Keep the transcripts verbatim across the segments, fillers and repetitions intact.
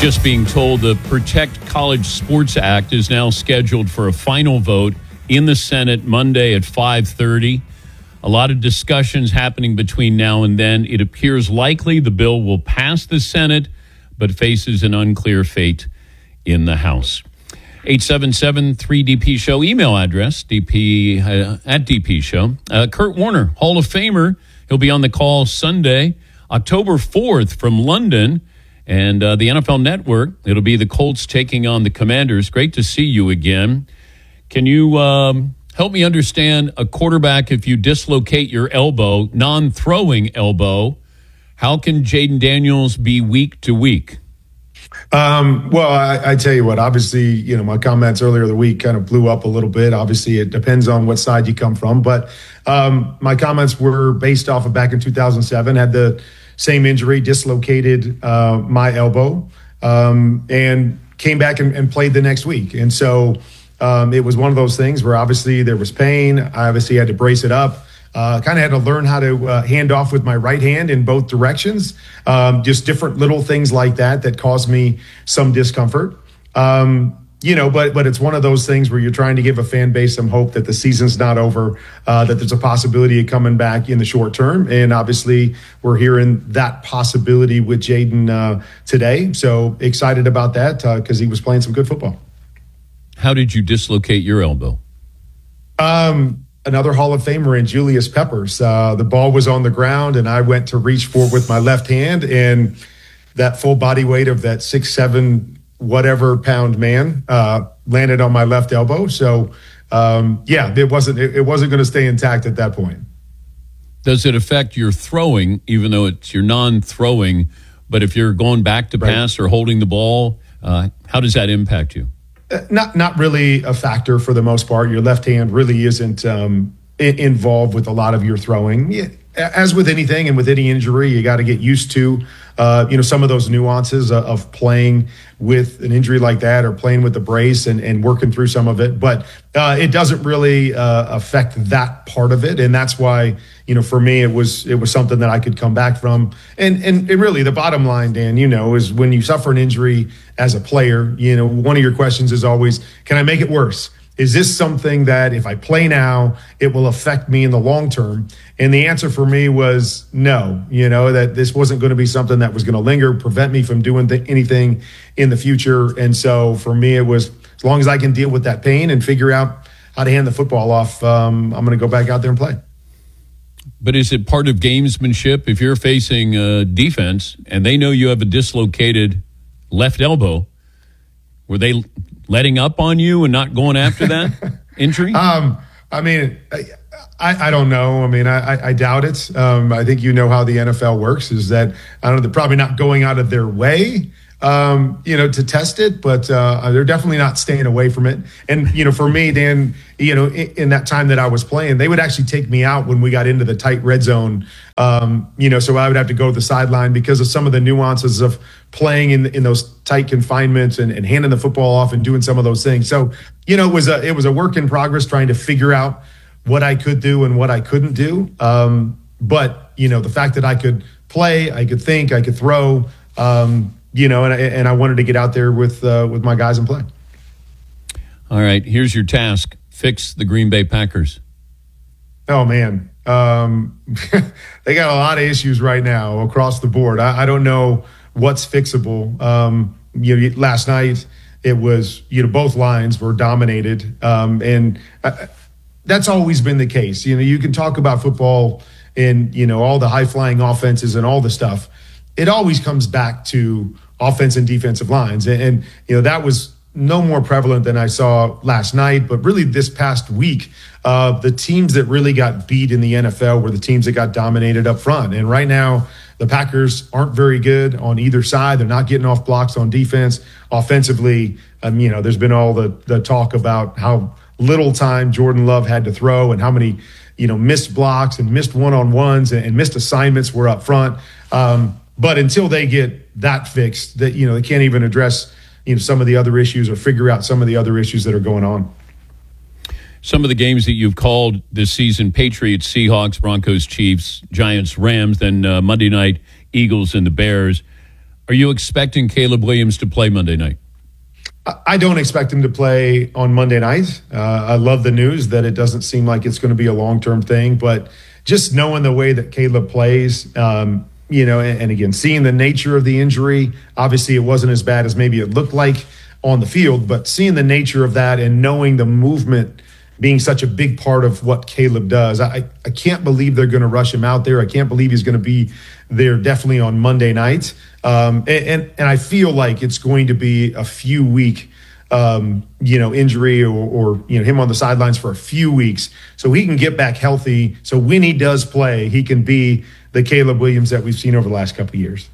Just being told the Protect College Sports Act is now scheduled for a final vote in the Senate Monday at five thirty. A lot of discussions happening between now and then. It appears likely the bill will pass the Senate, but faces an unclear fate in the House. eight seven seven three D P Show, email address, dp uh, at D P Show. Uh, Kurt Warner, Hall of Famer. He'll be on the call Sunday, October fourth from London. And uh, the N F L Network, it'll be the Colts taking on the Commanders. Great to see you again. Can you um, help me understand a quarterback, if you dislocate your elbow, non-throwing elbow, how can Jayden Daniels be week to week? Um, well, I, I tell you what, obviously, you know, my comments earlier in the week kind of blew up a little bit. Obviously, it depends on what side you come from. But um, my comments were based off of back in two thousand seven, had the same injury, dislocated uh, my elbow, um, and came back and, and played the next week. And so um, it was one of those things where obviously there was pain. I obviously had to brace it up. Uh, kind of had to learn how to uh, hand off with my right hand in both directions. Um, just different little things like that that caused me some discomfort. Um, you know, but but it's one of those things where you're trying to give a fan base some hope that the season's not over, uh, that there's a possibility of coming back in the short term. And obviously, we're hearing that possibility with Jayden uh, today. So excited about that because uh, he was playing some good football. How did you dislocate your elbow? Um, another Hall of Famer in Julius Peppers. Uh, the ball was on the ground, and I went to reach for it with my left hand, and that full body weight of that six, seven, whatever pound man uh, landed on my left elbow. So, um, yeah, it wasn't it, it wasn't going to stay intact at that point. Does it affect your throwing, even though it's your non-throwing? But if you're going back to pass right. or holding the ball, uh, how does that impact you? Uh, not not really a factor for the most part. Your left hand really isn't um, I- involved with a lot of your throwing. Yeah, as with anything and with any injury, you got to get used to uh, you know some of those nuances of, of playing with an injury like that or playing with the brace and, and working through some of it. But uh, it doesn't really uh, affect that part of it. And that's why, you know, for me, it was it was something that I could come back from. And, and, and really the bottom line, Dan, you know, is when you suffer an injury as a player, you know, one of your questions is always, can I make it worse? Is this something that if I play now, it will affect me in the long term? And the answer for me was no, you know, that this wasn't going to be something that was going to linger, prevent me from doing th- anything in the future. And so for me, it was as long as I can deal with that pain and figure out how to hand the football off, um, I'm going to go back out there and play. But is it part of gamesmanship if you're facing uh, defense and they know you have a dislocated left elbow? Were they letting up on you and not going after that injury? Um, I mean, I, I don't know. I mean, I, I doubt it. Um, I think you know how the N F L works is that, I don't know, they're probably not going out of their way, um, you know, to test it, but uh, they're definitely not staying away from it. And, you know, for me, Dan, you know, in, in that time that I was playing, they would actually take me out when we got into the tight red zone, um, you know, so I would have to go to the sideline because of some of the nuances of playing in in those tight confinements and, and handing the football off and doing some of those things. So, you know, it was a it was a work in progress trying to figure out what I could do and what I couldn't do. Um, but, you know, the fact that I could play, I could think, I could throw, um, you know, and I, and I wanted to get out there with uh, with my guys and play. All right, here's your task. Fix the Green Bay Packers. Oh, man. Um, they got a lot of issues right now across the board. I, I don't know what's fixable. Um, you know, last night it was, you know, both lines were dominated. Um, and uh, that's always been the case. You know, you can talk about football and, you know, all the high flying offenses and all the stuff. It always comes back to offense and defensive lines. And, and, you know, that was no more prevalent than I saw last night, but really this past week, uh, the teams that really got beat in the N F L were the teams that got dominated up front. And right now, the Packers aren't very good on either side. They're not getting off blocks on defense. Offensively, um, you know, there's been all the the talk about how little time Jordan Love had to throw and how many, you know, missed blocks and missed one-on-ones and, and missed assignments were up front. Um, but until they get that fixed, that, you know, they can't even address, you know, some of the other issues or figure out some of the other issues that are going on. Some of the games that you've called this season: Patriots, Seahawks, Broncos, Chiefs, Giants, Rams, then uh, Monday night, Eagles and the Bears. Are you expecting Caleb Williams to play Monday night? I don't expect him to play on Monday night. Uh, I love the news that it doesn't seem like it's going to be a long-term thing, but just knowing the way that Caleb plays, um, you know, and, and again, seeing the nature of the injury, obviously it wasn't as bad as maybe it looked like on the field, but seeing the nature of that and knowing the movement being such a big part of what Caleb does, I, I can't believe they're going to rush him out there. I can't believe he's going to be there definitely on Monday night. Um, and, and, and I feel like it's going to be a few week, um, you know, injury or, or, you know, him on the sidelines for a few weeks so he can get back healthy. So when he does play, he can be the Caleb Williams that we've seen over the last couple of years.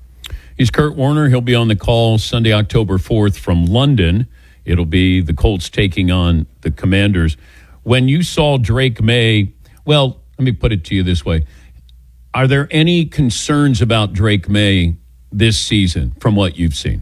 He's Kurt Warner. He'll be on the call Sunday, October fourth from London. It'll be the Colts taking on the Commanders. When you saw Drake May, well, let me put it to you this way. Are there any concerns about Drake May this season from what you've seen?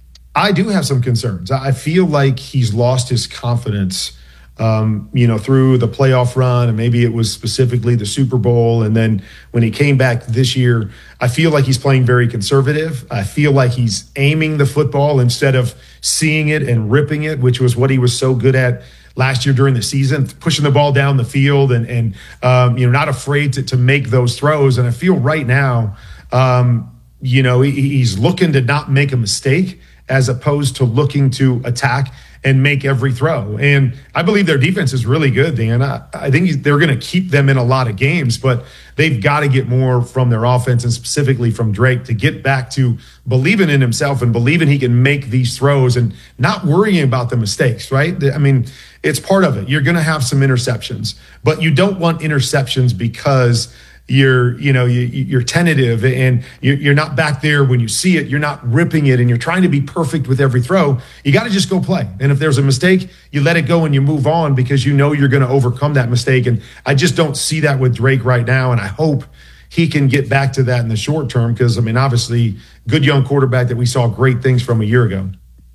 I do have some concerns. I feel like he's lost his confidence, um, you know, through the playoff run, and maybe it was specifically the Super Bowl. And then when he came back this year, I feel like he's playing very conservative. I feel like he's aiming the football instead of seeing it and ripping it, which was what he was so good at last year during the season, pushing the ball down the field and, and um, you know, not afraid to, to make those throws. And I feel right now, um, you know, he, he's looking to not make a mistake as opposed to looking to attack and make every throw. And I believe their defense is really good, Dan. I, I think they're going to keep them in a lot of games, but they've got to get more from their offense and specifically from Drake to get back to believing in himself and believing he can make these throws and not worrying about the mistakes, right? I mean, it's part of it. You're going to have some interceptions, but you don't want interceptions because you're, you know, you, you're tentative and you're not back there when you see it. You're not ripping it and you're trying to be perfect with every throw. You got to just go play. And if there's a mistake, you let it go and you move on because you know you're going to overcome that mistake. And I just don't see that with Drake right now. And I hope he can get back to that in the short term because, I mean, obviously, good young quarterback that we saw great things from a year ago.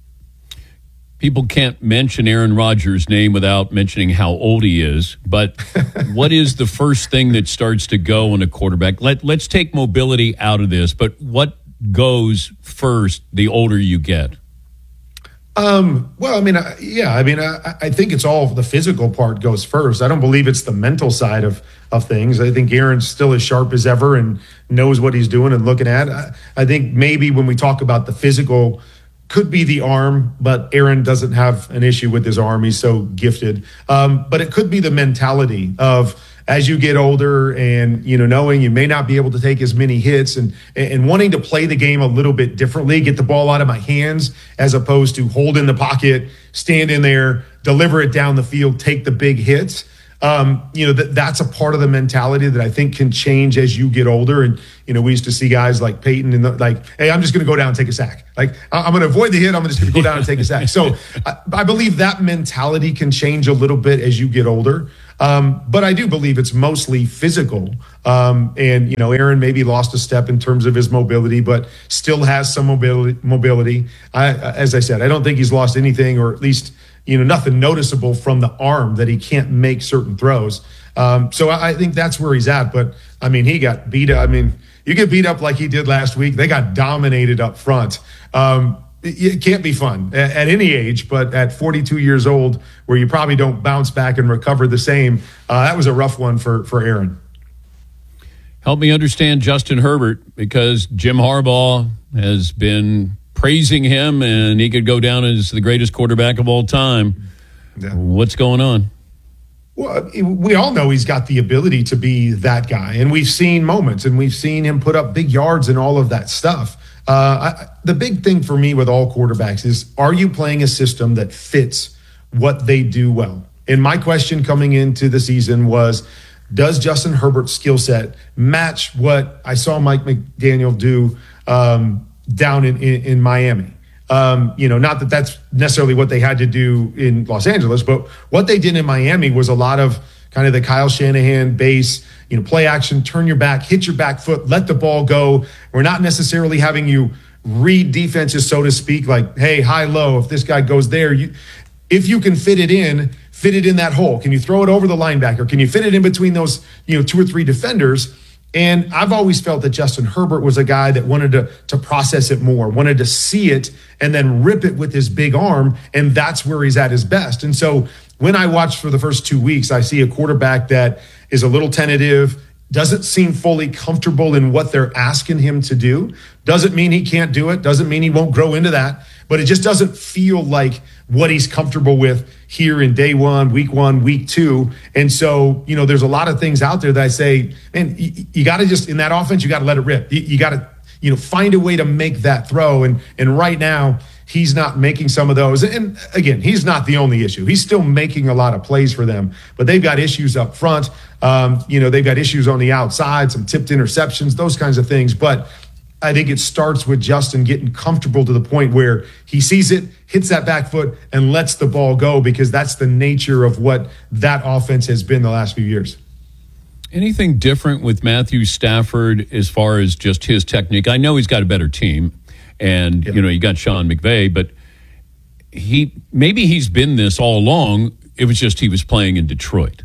People can't mention Aaron Rodgers' name without mentioning how old he is. But what is the first thing that starts to go in a quarterback? Let, let's take mobility out of this, but what goes first the older you get? Um, well, I mean, uh, yeah, I mean, I, I think it's all the physical part goes first. I don't believe it's the mental side of, of things. I think Aaron's still as sharp as ever and knows what he's doing and looking at. I, I think maybe when we talk about the physical could be the arm, but Aaron doesn't have an issue with his arm. He's so gifted. Um, but it could be the mentality of as you get older and, you know, knowing you may not be able to take as many hits and, and wanting to play the game a little bit differently, get the ball out of my hands as opposed to hold in the pocket, stand in there, deliver it down the field, take the big hits. Um, you know, that that's a part of the mentality that I think can change as you get older. And, you know, we used to see guys like Peyton and the, like, hey, I'm just going to go down and take a sack. Like, I'm going to avoid the hit. I'm just going to go down and take a sack. So I, I believe that mentality can change a little bit as you get older. Um, but I do believe it's mostly physical. Um, and, you know, Aaron maybe lost a step in terms of his mobility, but still has some mobility. mobility. I, as I said, I don't think he's lost anything, or at least, you know, nothing noticeable from the arm that he can't make certain throws. Um, so I, I think that's where he's at. But, I mean, he got beat up. I mean, you get beat up like he did last week. They got dominated up front. Um, it, it can't be fun at, at any age, but at forty-two years old, where you probably don't bounce back and recover the same, uh, that was a rough one for, for Aaron. Help me understand Justin Herbert, because Jim Harbaugh has been praising him, and he could go down as the greatest quarterback of all time. Yeah. What's going on? Well, we all know he's got the ability to be that guy, and we've seen moments, and we've seen him put up big yards and all of that stuff. Uh, I, the big thing for me with all quarterbacks is, are you playing a system that fits what they do well? And my question coming into the season was, does Justin Herbert's skill set match what I saw Mike McDaniel do um, down in, in, in Miami? Um, you know, not that that's necessarily what they had to do in Los Angeles, but what they did in Miami was a lot of kind of the Kyle Shanahan base, you know, play action, turn your back, hit your back foot, let the ball go. We're not necessarily having you read defenses, so to speak, like, hey, high, low, if this guy goes there, you, if you can fit it in, fit it in that hole. Can you throw it over the linebacker? Can you fit it in between those, you know, two or three defenders? And I've always felt that Justin Herbert was a guy that wanted to, to process it more, wanted to see it and then rip it with his big arm. And that's where he's at his best. And so when I watched for the first two weeks, I see a quarterback that is a little tentative, doesn't seem fully comfortable in what they're asking him to do. Doesn't mean he can't do it. Doesn't mean he won't grow into that. But it just doesn't feel like what he's comfortable with here in day one, week one, week two. And so, you know, there's a lot of things out there that I say, man, you, you got to just, in that offense, you got to let it rip. You, you got to, you know, find a way to make that throw. And, and right now, he's not making some of those. And again, he's not the only issue. He's still making a lot of plays for them, but they've got issues up front. Um, you know, they've got issues on the outside, some tipped interceptions, those kinds of things. But I think it starts with Justin getting comfortable to the point where he sees it, hits that back foot, and lets the ball go, because that's the nature of what that offense has been the last few years. Anything different with Matthew Stafford as far as just his technique? I know he's got a better team, and, yeah. you know, you got Sean McVay, but he maybe he's been this all along. It was just he was playing in Detroit.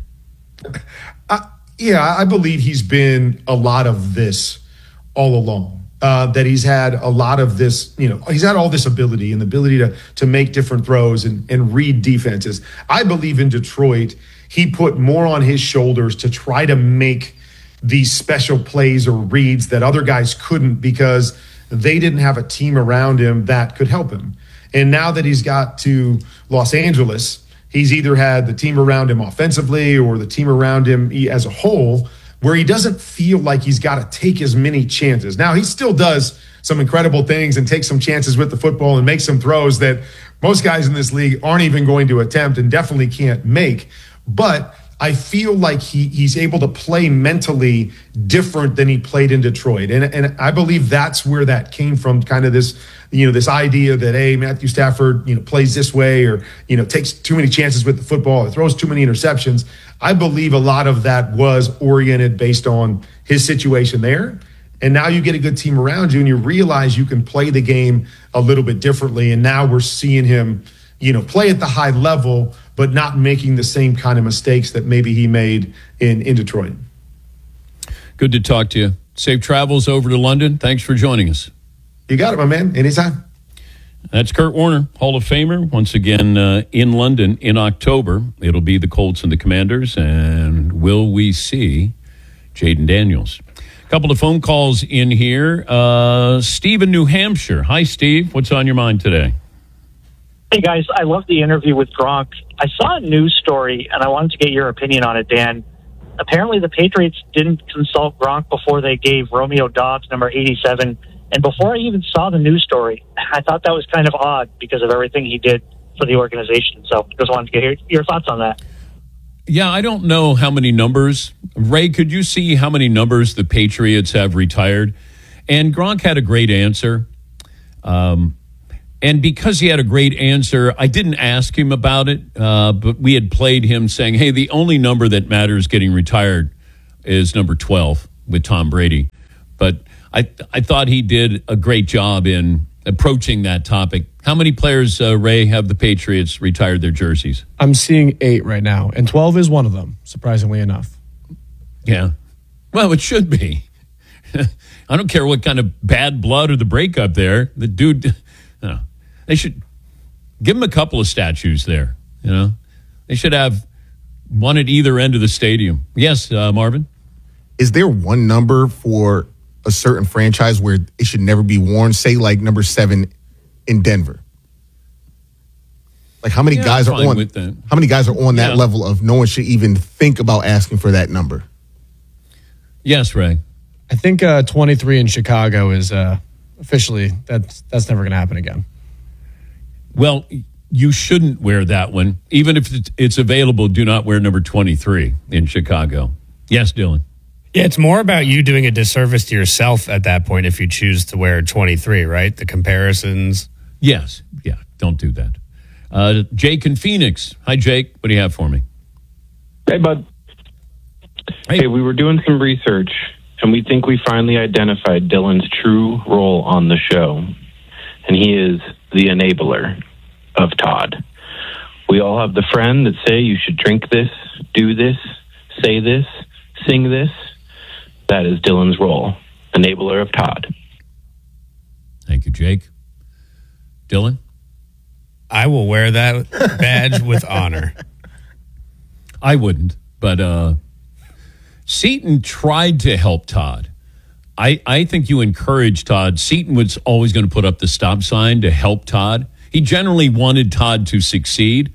Uh, yeah, I believe he's been a lot of this all along. Uh, that he's had a lot of this, you know, he's had all this ability and the ability to to make different throws and, and read defenses. I believe in Detroit, he put more on his shoulders to try to make these special plays or reads that other guys couldn't, because they didn't have a team around him that could help him. And now that he's got to Los Angeles, he's either had the team around him offensively or the team around him as a whole, where he doesn't feel like he's got to take as many chances. Now, he still does some incredible things and takes some chances with the football and makes some throws that most guys in this league aren't even going to attempt and definitely can't make. But I feel like he he's able to play mentally different than he played in Detroit. And, and I believe that's where that came from, kind of this, you know, this idea that, hey, Matthew Stafford, you know, plays this way, or, you know, takes too many chances with the football or throws too many interceptions. I believe a lot of that was oriented based on his situation there. And now you get a good team around you and you realize you can play the game a little bit differently. And now we're seeing him, you know, play at the high level, but not making the same kind of mistakes that maybe he made in, in Detroit. Good to talk to you. Safe travels over to London. Thanks for joining us. You got it, my man. Anytime. That's Kurt Warner, Hall of Famer, once again uh, in London in October. It'll be the Colts and the Commanders, and will we see Jayden Daniels? A couple of phone calls in here. Uh, Steve in New Hampshire. Hi, Steve. What's on your mind today? Hey, guys. I love the interview with Gronk. I saw a news story, and I wanted to get your opinion on it, Dan. Apparently, the Patriots didn't consult Gronk before they gave Romeo Doubs number eighty-seven. And before I even saw the news story, I thought that was kind of odd because of everything he did for the organization. So just wanted to get your, your thoughts on that. Yeah, I don't know how many numbers. Ray, could you see how many numbers the Patriots have retired? And Gronk had a great answer. Um, and because he had a great answer, I didn't ask him about it, uh, but we had played him saying, hey, the only number that matters getting retired is number twelve with Tom Brady. But I I thought he did a great job in approaching that topic. How many players, uh, Ray, have the Patriots retired their jerseys? I'm seeing eight right now, and twelve is one of them, surprisingly enough. Yeah. Well, it should be. I don't care what kind of bad blood or the breakup there. The dude, no, they should give him a couple of statues there, you know. They should have one at either end of the stadium. Yes, uh, Marvin? Is there one number for a certain franchise where it should never be worn, say like number seven in Denver? Like how many yeah, guys I'm are on with that. how many guys are on that yeah. level of no one should even think about asking for that number? Yes, Ray. I think uh, twenty-three in Chicago is uh, officially, that's that's never going to happen again. Well, you shouldn't wear that one. Even if it's available, do not wear number twenty-three in Chicago. Yes, Dylan. Yeah, it's more about you doing a disservice to yourself at that point if you choose to wear twenty-three, right? The comparisons. Yes. Yeah, don't do that. Uh, Jake in Phoenix. Hi, Jake. What do you have for me? Hey, bud. Hey, hey we were doing some research, and we think we finally identified Dylan's true role on the show, and he is the enabler of Todd. We all have the friend that say you should drink this, do this, say this, sing this. That is Dylan's role, enabler of Todd. Thank you, Jake. Dylan? I will wear that badge with honor. I wouldn't, but uh, Seton tried to help Todd. I, I think you encouraged Todd. Seton was always going to put up the stop sign to help Todd. He generally wanted Todd to succeed.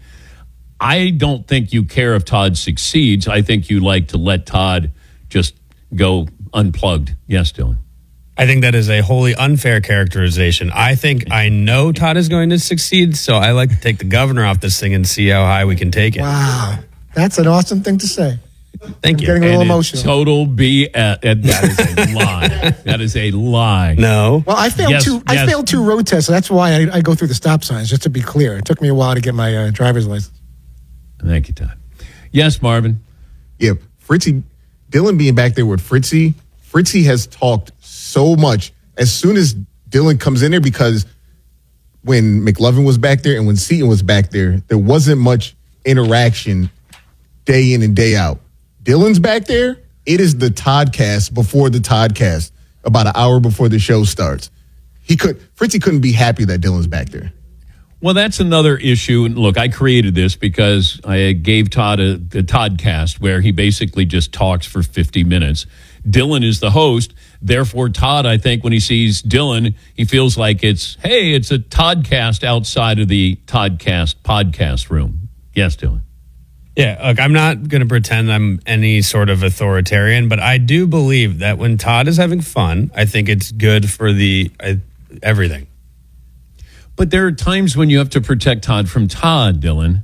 I don't think you care if Todd succeeds. I think you like to let Todd just go unplugged. Yes, Dylan. I think that is a wholly unfair characterization. I think I know Todd is going to succeed, so I like to take the governor off this thing and see how high we can take it. Wow. That's an awesome thing to say. Thank I'm you. getting a little And emotional. it's total B S. That is a lie. That is a lie. No. Well, I failed Yes, two. I yes. failed two road tests, so that's why I, I go through the stop signs. Just to be clear, it took me a while to get my uh, driver's license. Thank you, Todd. Yes, Marvin. Yeah, Fritzy, Dylan being back there with Fritzy, Fritzy has talked so much as soon as Dylan comes in there, because when McLovin was back there and when Seton was back there, there wasn't much interaction day in and day out. Dylan's back there, it is the Toddcast before the Toddcast, about an hour before the show starts. He could Fritzy couldn't be happy that Dylan's back there. Well, that's another issue. And look, I created this because I gave Todd a, a Toddcast where he basically just talks for fifty minutes. Dylan is the host. Therefore, Todd, I think when he sees Dylan, he feels like it's, hey, it's a Toddcast outside of the Toddcast podcast room. Yes, Dylan. Yeah, look, I'm not going to pretend I'm any sort of authoritarian, but I do believe that when Todd is having fun, I think it's good for the uh, everything. But there are times when you have to protect Todd from Todd, Dylan.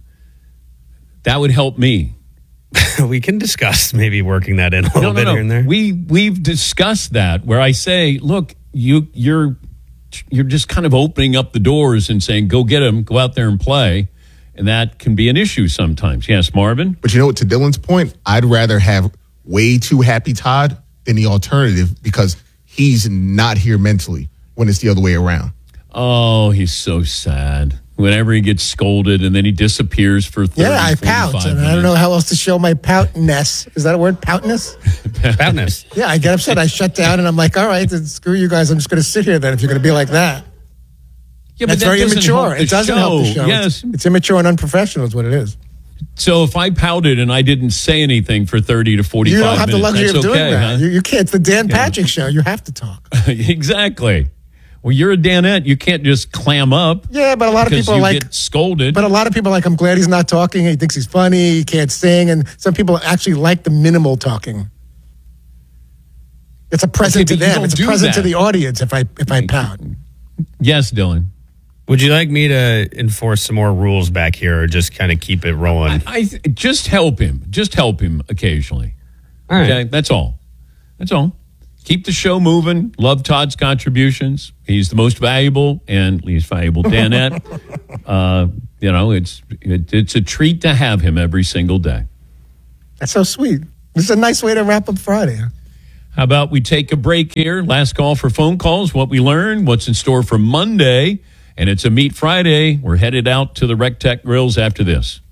That would help me. We can discuss maybe working that in a little No, no, bit no. here and there. We we've discussed that where I say, look, you you're you're just kind of opening up the doors and saying, go get him, go out there and play. And that can be an issue sometimes. Yes, Marvin? But you know what, to Dylan's point, I'd rather have way too happy Todd than the alternative, because he's not here mentally when it's the other way around. Oh, he's so sad. Whenever he gets scolded and then he disappears for thirty, Yeah, I pout, forty-five and minutes. I don't know how else to show my poutness. Is that a word, poutness? Poutness. Yeah, I get upset. I shut down, and I'm like, all right, then screw you guys. I'm just going to sit here then if you're going to be like that. Yeah, That's that very doesn't immature. help the It doesn't help the show. Yes. It's, it's immature and unprofessional is what it is. So if I pouted and I didn't say anything for thirty to forty-five You minutes, don't have the luxury that's of doing okay, that. huh? You, you can't. It's the Dan Patrick show. You have to talk. Exactly. Well, you're a Danette. You can't just clam up. Yeah, but a lot of because people are you like, get scolded. but a lot of people are like, I'm glad he's not talking. He thinks he's funny. He can't sing. And some people actually like the minimal talking. It's a present Okay, to but you them. don't It's a do present to that. the audience if I if I pout. Yes, Dylan. Would you like me to enforce some more rules back here, or just kind of keep it rolling? I th- just help him. Just help him occasionally. All right. Okay, that's all. That's all. Keep the show moving. Love Todd's contributions. He's the most valuable and least valuable Danette. uh, you know, it's it, it's a treat to have him every single day. That's so sweet. This is a nice way to wrap up Friday. How about we take a break here? Last call for phone calls. What we learned, what's in store for Monday, and it's a Meat Friday. We're headed out to the Rec Tech Grills after this.